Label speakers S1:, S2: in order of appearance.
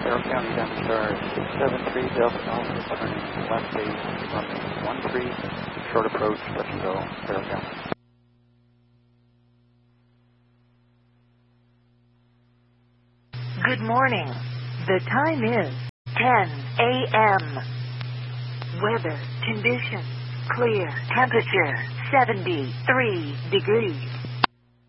S1: Carroll County down star 73 Delta Alpha, turning left base, runway 13, short approach, touch and go, Carroll County.
S2: Good morning. The time is 10 a.m. Weather conditions clear. Temperature 73 degrees.